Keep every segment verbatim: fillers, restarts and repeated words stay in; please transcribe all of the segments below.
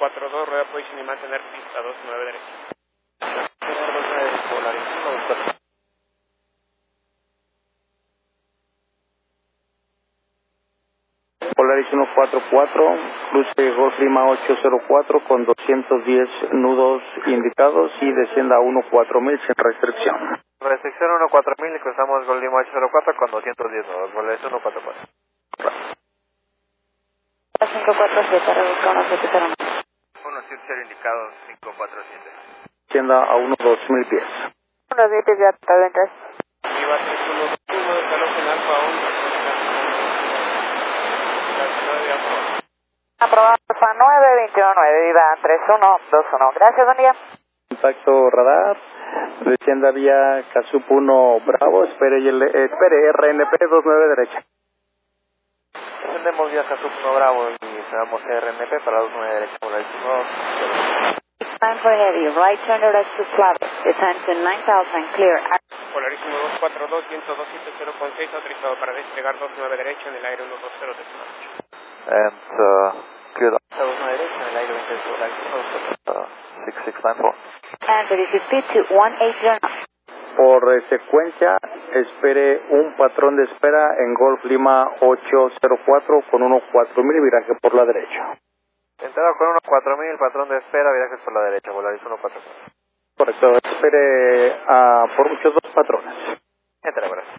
cuatro dos, rueda position y mantener pista dos nueve derecha. Polaris uno cuatro cuatro, cruce Golf Lima ocho cero cuatro con doscientos diez nudos indicados y descienda a uno cuatro mil sin restricción. Restricción uno cuatro mil y cruzamos Golf Lima ocho cero cuatro con doscientos diez nudos, Polaris uno cuatro cuatro. cinco cuatro siete, reduzca uno siete cero. uno siete cero indicado, cinco cuatro siete. Descienda a uno dos mil pies. uno diez pies de alta, ventas. Viva tres uno uno, desalojo en Alfa once. Aprobado Alfa nueve, veintiuno nueve, Viva tres uno dos uno. Gracias, buen día. Contacto radar, descienda vía Casup uno Bravo, espere, y el, eh, espere R N P dos nueve derecha. Descendemos vía Casup uno Bravo y esperamos R N P para dos nueve derecha, Polaris uno dos. Time for heavy, right turn direct to Slavic, descend to nine thousand, clear. Polaris uno dos cuatro dos, viento dos siete cero con seis, autorizado para despegar dos nueve derecha en el aire uno dos cero decimal ocho. And uh, clear the dos nueve derecha en el aire veinte Polaris uno dos cero, six six nine four. And reduce speed to one eight zero. Por eh, secuencia, espere un patrón de espera en Golf Lima ocho cero cuatro con uno cuatro mil, viraje por la derecha. Entrada con uno cuatro mil, patrón de espera, virajes por la derecha, Polaris uno cuatro cuatro. Correcto, espere uh, por muchos dos patrones. Entra, gracias.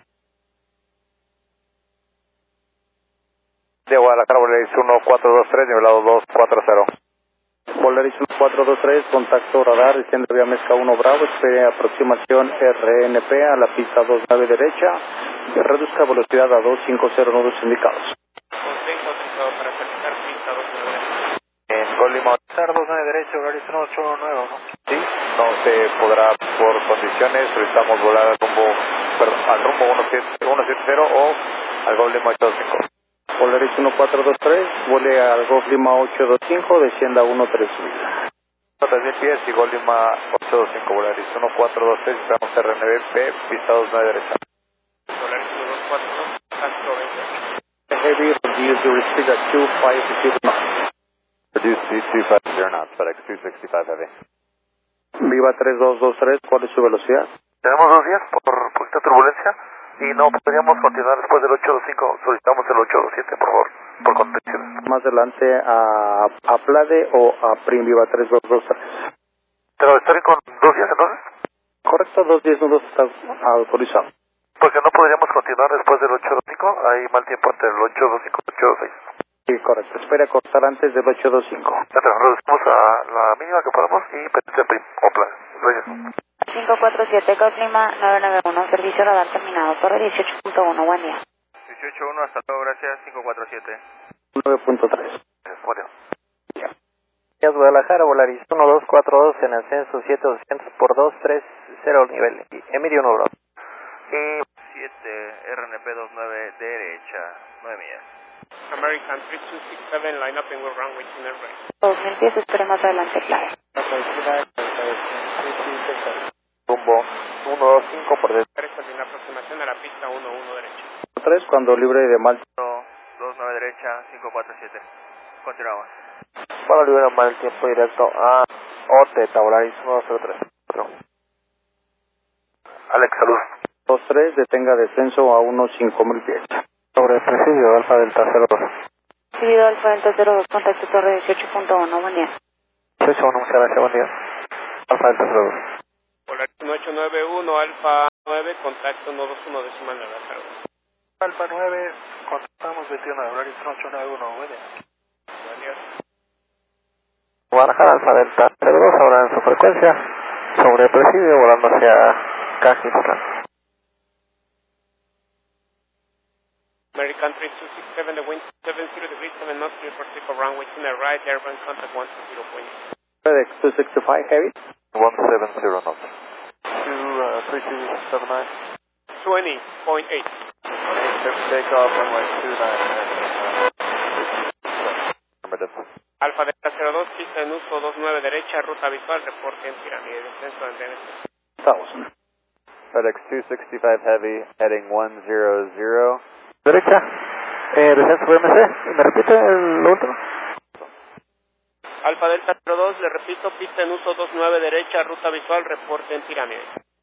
De Guadalajara, Polaris uno cuatro dos tres, nivelado dos cuatro cero. Polaris uno cuatro dos tres, contacto radar, desciende vía Mezca uno Bravo, espere aproximación R N P a la pista dos nueve derecha, reduzca velocidad a dos cinco cero nudos indicados. Con seis, autorizado para aterrizar pista dos nueve derecha. En Golf Lima dos nueve derecha, Polaris uno ocho nueve, ¿no? Sí, no se podrá por condiciones, solicitamos volar al rumbo, perdón, al rumbo uno siete cero o al Golf Lima ocho dos cinco. Polaris uno cuatro dos tres, vuele al Golf Lima ocho dos cinco, descienda a uno tres mil. tres mil pies y Golf Lima ocho dos cinco, Polaris uno cuatro dos tres, esperamos R N P, pista dos nueve derecha. Polaris uno dos cuatro dos, contacto veintiocho. Heavy, reduce your speed at two five zero knots. Reduce speed two five zero knots, FedEx two sixty-five heavy. Viva tres dos dos tres, ¿cuál es su velocidad? Tenemos dos días por poquita turbulencia y no podríamos continuar después del ocho dos cinco, solicitamos el ocho dos siete, por favor, por contenciones. Más adelante a, a Plade o a Prim, Viva tres dos dos tres. ¿Pero estaré con dos días entonces? Correcto, dos diez nudos está autorizado. Porque no podríamos continuar después del ocho dos cinco, hay mal tiempo entre el ocho dos cinco y el ocho dos seis. Sí, correcto, espera cortar antes del ocho dos cinco. Ya te reducimos a la mínima que podamos y pendiente Prim, o plan. Gracias. cinco cuatro siete, Golf Lima nueve nueve uno, servicio radar terminado, torre dieciocho punto uno, buen día. dieciocho uno, hasta luego, gracias, cinco cuatro siete. nueve punto tres. Bueno. Gracias, Guadalajara, Volaris uno dos cuatro dos en ascenso siete doscientos por dos tres cero nivel. Y Emilio uno Bravo. Y siete, R N P dos nueve derecha, nueve millas. American tres two six seven, line up en Will Runway Tunnel Right. dos mil pies, espere más adelante, claro. Rumbo uno dos cinco por detrás. Tres en la aproximación a la pista uno uno derecha. tres cuando libre de mal. dos nueve derecha, cinco cuatro siete. Continuamos. Para liberar mal el tiempo directo a O T, Volaris uno cero tres. Alex, salud. dos tres, detenga descenso a unos cinco mil pies. Sobre presidio, Alfa Delta cero dos. Recibido Alfa Delta cero dos, contacto torre dieciocho punto uno, buen día. dieciocho uno, muchas gracias, buen día. Alfa Delta cero dos. Polaris uno ocho nueve uno, Alfa nueve, contacto uno dos uno decimal nueve, cargo. Alfa nueve, contactamos veintiuno, Polaris uno ocho nueve uno, buen día. Buen día. Guadalajara, Alfa Delta cero dos, ahora en su frecuencia. Sobre presidio, volando hacia Cajistán. American three two six seven, the wind seven zero degrees, seven knots, clear for takeoff, runway tunnel right, airborne contact one two zero point eight. FedEx two sixty-five heavy. one seven zero knots. two, uh, three two seven nine. twenty point eight. Takeoff, runway two nine. Alfa Delta cero dos, pista en uso dos nueve derecha, ruta visual, reporte en pirámide, descenso en D N C. Thousand. FedEx two sixty-five heavy, heading one zero zero. Derecha, eh, descenso B M C, ¿me repite el último? Alfa Delta cero dos, le repito, pista en uso dos nueve derecha, ruta visual, reporte en pirámide.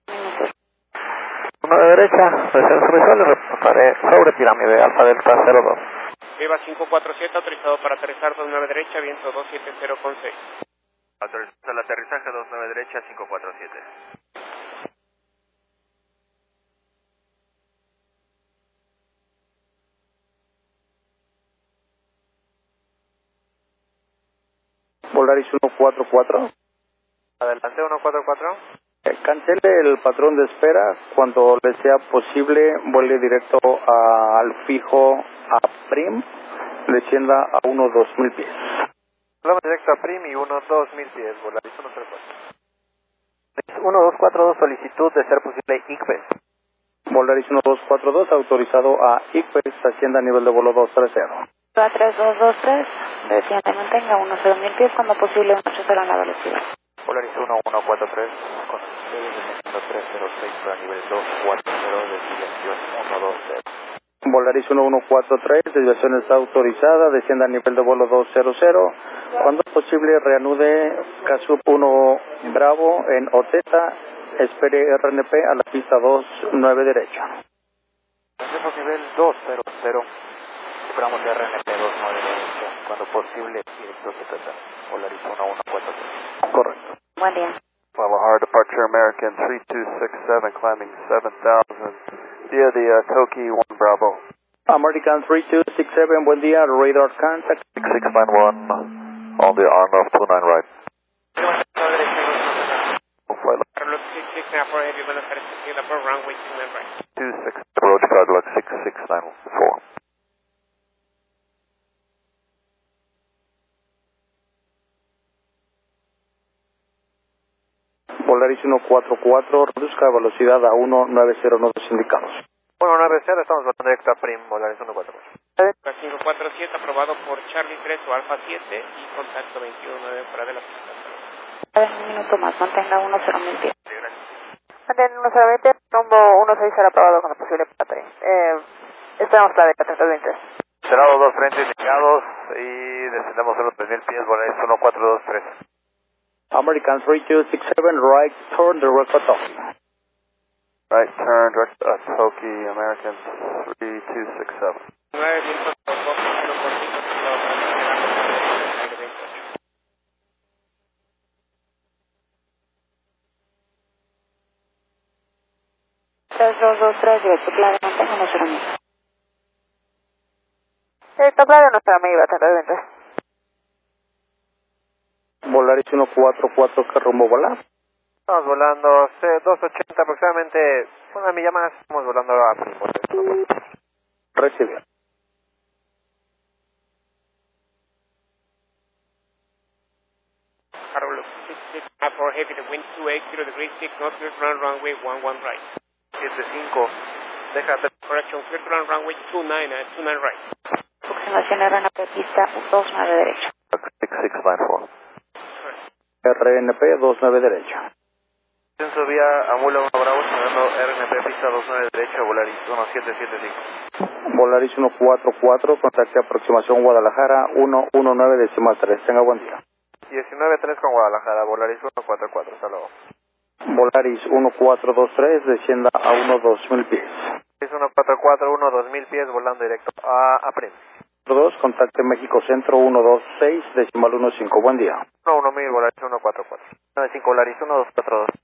nueve derecha, descenso visual, reportaré sobre pirámide, Alfa Delta cero dos. Viva cinco cuatro siete, autorizado para aterrizar dos nueve derecha, viento dos siete cero con seis. Autoriza el aterrizaje dos nueve derecha, cinco cuatro siete. Volaris uno cuatro cuatro. Adelante, uno cuatro cuatro. Eh, cancele el patrón de espera. Cuando le sea posible, vuele directo a- al fijo a Prim. Descienda a uno dos mil pies. Volamos directo a Prim y uno dos mil pies, Volaris uno cero cuatro. uno dos cuatro dos, solicitud de ser posible I C P E S. Volaris uno dos cuatro dos, autorizado a I C P E S, ascienda a nivel de vuelo dos tres cero. tres dos dos tres, desciende y mantenga uno cero mil pies, cuando posible uno ocho cero en la velocidad. Volaris uno uno cuatro tres, con uno tres cero seis para nivel dos cuatro cero, desviación uno dos cero. Volaris uno uno cuatro tres, desviación está autorizada, descienda a nivel de vuelo dos cero cero. Cuando posible, reanude Casup uno Bravo en Oteta, espere R N P a la pista dos nueve derecha. Hacemos nivel dos cero cero, esperamos R N P dos nueve derecha, cuando posible, directo Oteta, Volaris uno uno cuatro tres. Correcto. Buen día. Bravo hard departure American three two six seven, climbing seven thousand, via the uh, Toki one Bravo. American three two six seven, buen día, radar contact. six six nine one, on the arm of two nine right. Flight Carlos six six nine four, heavy, buenas tardes, Singapore, runway two nine right. two six, approach Cadillac six six nine four. Volaris uno cuatro cuatro, reduzca velocidad a uno nueve cero nodos indicados. uno nueve cero, estamos volando directo a Prim, Volaris uno cuatro cuatro. cinco cuatro siete, aprobado por Charlie tres o Alfa siete y contacto veintiuno nueve fuera de la pista. Un minuto más, mantenga uno cero mil pies. Mantén uno cero veinte, rumbo uno seis cero aprobado con la posible para eh, esperamos la de trescientos veinte. Cerrado dos frentes indicados y descendemos a los tres mil pies, Volaris uno cuatro dos tres. American three two six seven, right turn direct at Toki. Right turn, direct uh, Toki, American three two six seven. nueve, viento dos dos cero por cinco, autorizado para aterrizar aire veintiocho. tres dos dos tres, directo claro, mantenga uno cero mil. Directo claro, no será muy bastante veinte. Volaris uno cuatro cuatro, ¿qué rumbo volar? Estamos volando dos ochenta aproximadamente, una milla más, estamos volando a Prim, Volaris. Recibido. Carlos six six nine four, heavy, the wind two eighty degrees, six knots, clear to run runway one one right. siete cinco, déjate. Correction, clear to run runway two nine, uh, two nine right. Aproximación R N P pista dos nueve derecha. six six nine four. R N P dos nueve derecha. Descenso vía Amula uno Bravo, esperando R N P pista dos nueve derecha, Volaris uno siete siete cinco. Volaris uno cuatro cuatro, contacte aproximación Guadalajara uno uno nueve decimal tres. Tenga buen día. diecinueve tres con Guadalajara, Volaris uno cuatro cuatro, hasta luego. Volaris uno cuatro dos tres, descienda a uno dos mil pies. Es uno cuatro cuatro uno dos mil pies, volando directo a, a Prim. dos, contacte México Centro uno dos seis, decimal uno cinco. Buen día. uno uno mil, Volaris uno cuatro cuatro. nueve cinco, Volaris uno dos cuatro dos.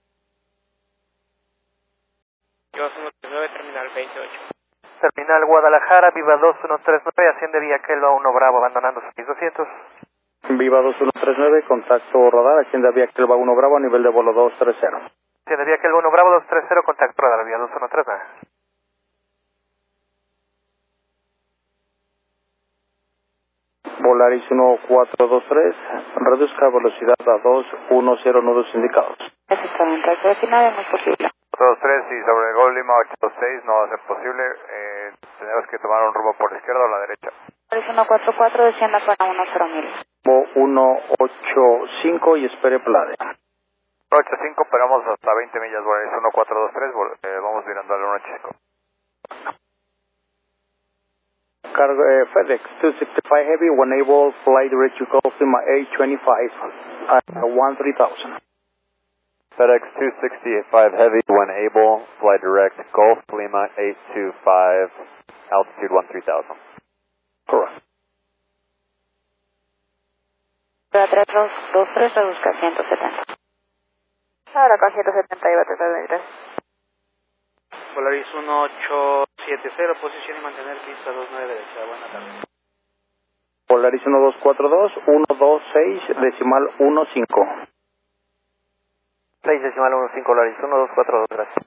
Yo uno tres nueve, terminal veintiocho. Terminal Guadalajara, Viva dos uno tres nueve, asciende vía Kelva uno Bravo, abandonando seis doscientos. Viva dos uno tres nueve, contacto radar, asciende vía Kelva uno Bravo a nivel de vuelo dos tres cero. Asciende vía Kelva uno Bravo dos tres cero, contacto radar vía dos uno tres nueve. Volaris uno cuatro dos tres, reduzca velocidad a dos uno cero nudos indicados. Eso está bien, tracto de final, no es posible. dos tres y sobre el Gol Lima ocho seis no va a ser posible, eh, tenemos que tomar un rumbo por la izquierda o la derecha. Volaris uno cuatro cuatro, descienda para uno cero mil. uno ocho cinco y espere Plade. ocho cinco, pegamos hasta veinte millas, Volaris uno cuatro dos tres, eh, vamos mirando al uno ocho cinco. Cargo, uh, FedEx two sixty-five Heavy, when able, fly direct to Gulf Lima eight twenty-five at one three thousand. FedEx two sixty-five Heavy, when able, fly direct Gulf Lima eight two five, altitude one three thousand. Correct. tres dos tres, reduzca ciento setenta. Ahora con ciento setenta iba a tratar de veintitrés. Polaris uno ocho siete cero, posición y mantener pista dos nueve derecha. Buenas tardes. Polaris uno dos cuatro dos, uno dos seis, decimal uno cinco. seis decimal uno cinco, Polaris uno dos cuatro dos, gracias.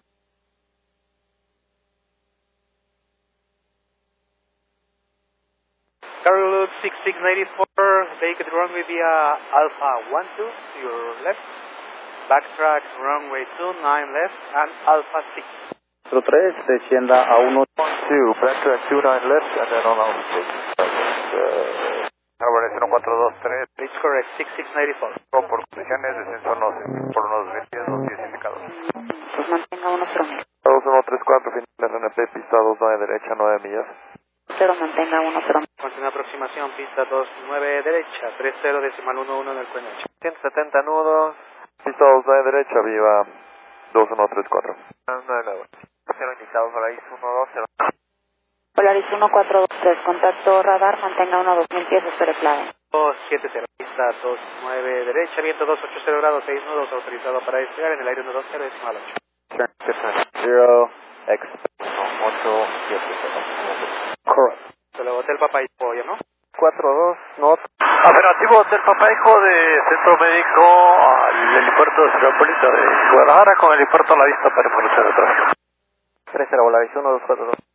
Cargo six six nine four, take it runway via Alpha one two to your left. Backtrack runway two nine left and Alpha six. tres, descienda a uno two, backtrack two nine left and then on Alpha six. Uh, Polaris uno cuatro dos tres. It's correct, six six nine four. Por posiciones, descenso unos, por unos veinte, los diez indicados. Pues mantenga uno cero mil. dos uno tres cuatro, final de R N P, pista dos nueve derecha, nueve millas. Cero, mantenga uno cero mil. Continúa aproximación, pista dos nueve derecha, tres cero decimal uno uno en el Q N H. ciento setenta nudos. Pista dos nueve derecha, viva dos uno tres cuatro. cero indicados, Polaris uno dos cero. Polaris uno cuatro dos tres, contacto radar, mantenga uno dos mil pies, espere clave. dos siete cero, pista dos nueve derecha, viento dos ocho cero grados, seis nudos, autorizado para despegar en el aire uno dos cero decimal ocho. Turn cero, X ocho siete cero. Correct. Solo Hotel Papa y Pollo, ¿no? cuatro dos, no. Operativo Hotel Papá Hijo de Centro Médico al helipuerto de Ciudad Bonita de Guadalajara con el helipuerto a la vista para información de tráfico. tres cero, Polaris uno dos cuatro dos.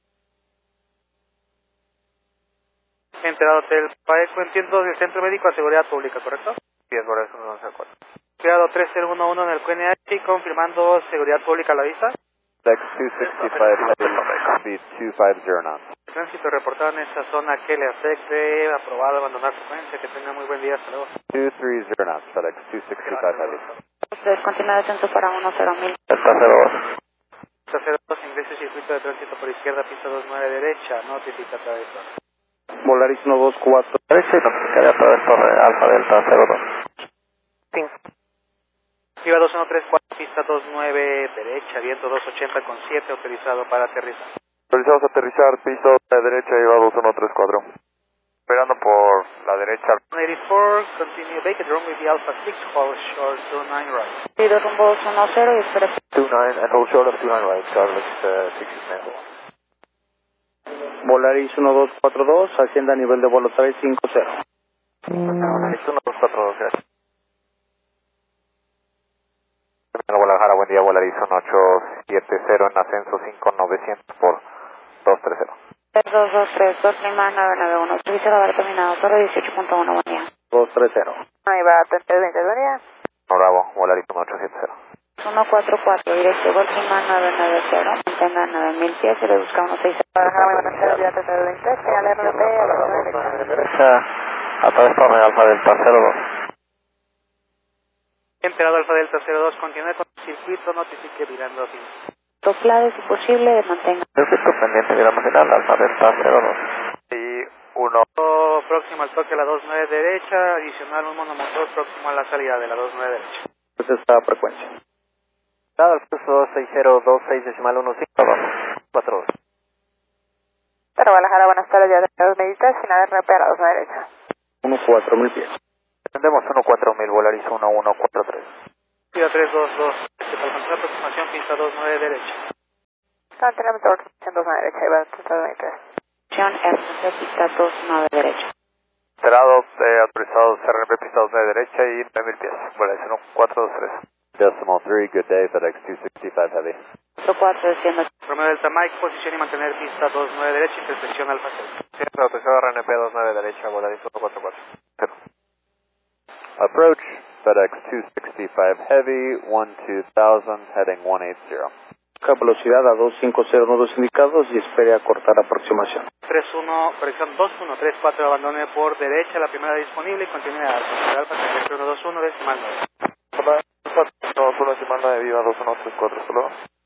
Entrada Hotel Paeco, entiendo, del Centro Médico a Seguridad Pública, ¿correcto? Sí, es Polaris uno dos cero cuatro. Cuidado tres cero uno uno en el Q N H y confirmando Seguridad Pública a la vista. Dex two sixty-five, speed two five zero knots. Tránsito reportado en esta zona que le afecte, aprobado abandonar frecuencia, que tenga muy buen día, hasta luego. two three zero knots, FedEx two sixty-five heavy. Ustedes continúa descenso para uno cero mil. Delta cero dos. Pista cero dos, ingreso y circuito de tránsito por izquierda, pista dos nueve derecha, notifica travesor. Polaris uno dos cuatro. Derecha y notificaría travesor de Alfa Delta cero dos. cinco. Viva dos uno tres cuatro, pista dos nueve derecha, viento dos ochenta con siete, autorizado para aterrizar. Autorizamos a aterrizar, pista de derecha y va dos uno tres cuatro. Esperando por la derecha. eighty-four, continue, vacant runway via Alpha six, hold short two nine right. Pido rumbo dos uno cero y espere. two nine and hold short of two nine right, Charles uh, six nine. Polaris uno dos cuatro dos, hacienda a nivel de vuelo tres cinco cero. Polaris uno dos cuatro dos, gracias. Guadalajara, buen día, Polaris uno ocho siete cero en ascenso cinco novecientos por dos tres cero. tres dos dos tres, dos Lima nueve nueve uno, servicio radar terminado, torre dieciocho punto uno, buen día. dos tres cero. Ahí va, treinta y veinte, buen día. Bravo, Polaris uno ocho siete cero. uno cuatro cuatro, directo Gol Lima nueve nueve cero, mantenga nueve mil pies y reduzca uno seis cero. Guadalajara, muy buenas tardes, ya treinta y veintitrés, final R N P, a la zona derecha. Derecha, a través de Alfa Delta cero dos. Enterado Alfa Delta cero dos, continúe con el circuito, notifique virando fin. Dos claves, si posible, mantenga. Circuito pendiente, miramos final, Alfa Delta cero dos. Y uno. Próximo al toque a la dos nueve derecha, adicional un monomotor próximo a la salida de la dos nueve derecha. Esa es la frecuencia. Dado el curso dos seis cero dos seis decimal uno cinco dos cuatro dos. Pero Guadalajara, buenas tardes, ya treinta y dos veintitrés, final R N P, a la zona derecha. uno cuatro mil pies. Tendemos uno cuatro mil, Polaris uno uno cuatro tres. Pista tres dos dos, para alcanzar aproximación, pista dos nueve derecha. Mantenemos por dos nueve derecha, ahí va, treinta y dos veintitrés. R C, pista dos nueve derecha. Esperado, eh, autorizados R N P, pista dos nueve derecha y nueve mil pies. Polaris uno cuatro dos tres. Decimal three, good day, FedEx two sixty-five heavy. cuatro cuatro, desciendo. Romeo Delta Mike, posición y mantener pista dos nueve derecha, intersección Alfa seis. Siempre autorizado R N P dos nueve derecha, Polaris uno cuatro cuatro. Approach, FedEx two sixty-five heavy, one two thousand, heading one eight zero. Velocidad a dos cinco cero nudos indicados y espere a cortar aproximación. tres uno, corrección dos uno tres cuatro, abandone por derecha, la primera disponible y continúe a Alfa uno dos uno decimal nueve. dos uno decimal nueve, viva dos uno tres cuatro, solo.